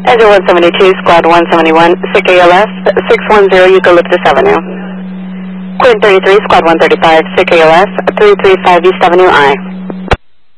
Edge 172, Squad 171, SICK-ALS, 610 Eucalyptus Avenue. Quinn 33, Squad 135, SICK-ALS, 335 East Avenue I.